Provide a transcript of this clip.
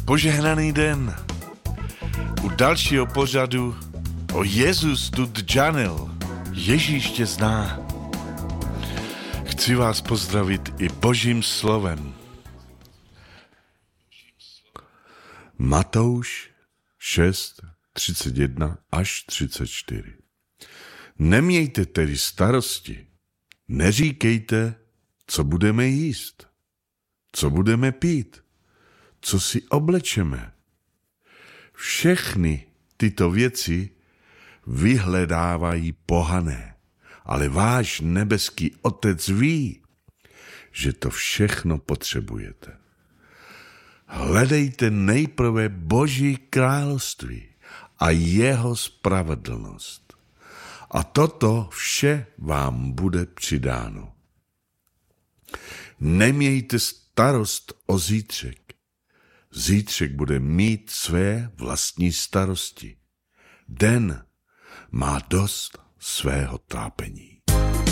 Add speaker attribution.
Speaker 1: Požehnaný den. U dalšího pořadu o Jezus tu džanil. Ježíš tě zná. Chci vás pozdravit i Božím slovem. Matouš 6, 31 až 34. Nemějte tedy starosti, neříkejte, co budeme jíst, co budeme pít, co si oblečeme. Všechny tyto věci vyhledávají pohané, ale váš nebeský Otec ví, že to všechno potřebujete. Hledejte nejprve Boží království a jeho spravedlnost. A toto vše vám bude přidáno. Nemějte starost o zítřek. Zítřek bude mít své vlastní starosti. Den má dost svého trápení.